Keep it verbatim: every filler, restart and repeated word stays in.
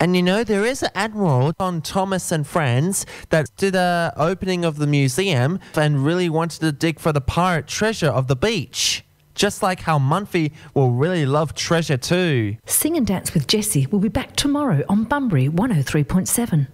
And you know, there is an admiral on Thomas and Friends that did the opening of the museum and really wanted to dig for the pirate treasure of the beach. Just like how Mumphy will really love treasure too. Sing and Dance with Jessie will be back tomorrow on Bunbury one oh three point seven.